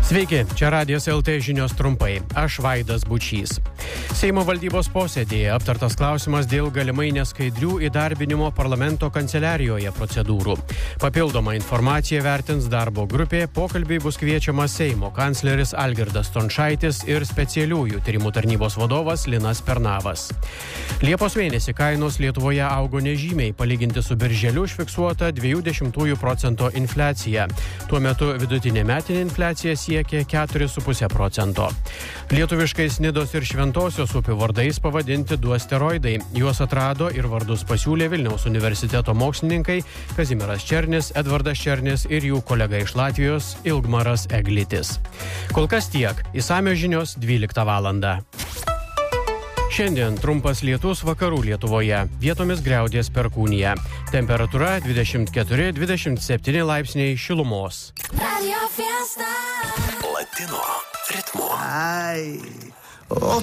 Sveiki, čia Radijas LT žinios trumpai. Aš Vaidas Bučys. Seimo valdybos posėdėje aptartas klausimas dėl galimai neskaidrių įdarbinimo parlamento kanceliarijoje procedūrų. Papildoma informacija vertins darbo grupė, pokalbiai bus kviečiamas Seimo kancleris Algirdas Stončaitis ir specialiųjų tyrimų tarnybos vadovas Linas Pernavas. Liepos mėnesį kainos Lietuvoje augo nežymiai, palyginti su birželiu užfiksuota 0,2% infliacija. Tuo metu vidutinė metinė infliacija siekia 4,5%. Lietuviškais Nidos ir Šventosios upių vardais pavadinti du asteroidai. Juos atrado ir vardus pasiūlė Vilniaus universiteto mokslininkai Kazimieras Černis, Edvardas Černis ir jų kolega iš Latvijos Ilgmaras Eglitis. Kol kas tiek. Išsamios žinios 12 valandą. Šiandien trumpas lietus vakarų Lietuvoje. Vietomis griaudės perkūnija. Temperatūra 24-27 laipsniai šilumos. Latino ritmo. Ay,